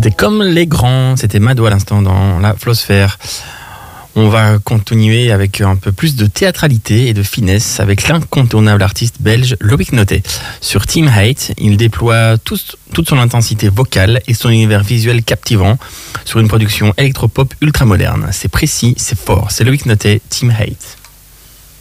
C'était comme les grands, c'était Mado à l'instant dans la Flosphère. On va continuer avec un peu plus de théâtralité et de finesse avec l'incontournable artiste belge Loïc Notet. Sur Team Hate, il déploie toute son intensité vocale et son univers visuel captivant sur une production électropop ultra moderne. C'est précis, c'est fort. C'est Loïc Notet, Team Hate.